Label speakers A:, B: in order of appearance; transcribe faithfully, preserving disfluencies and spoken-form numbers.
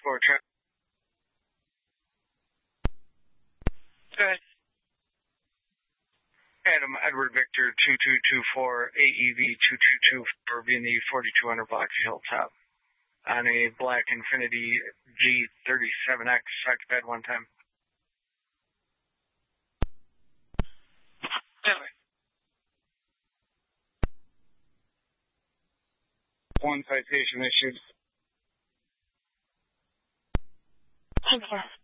A: four, check.
B: Good.
A: Adam Edward Victor two two two four, A E V two two two four, being the forty-two hundred block of Hilltop. On a black Infinity G thirty-seven X, check bed one time.
B: Never.
A: One citation issued.
B: ten four.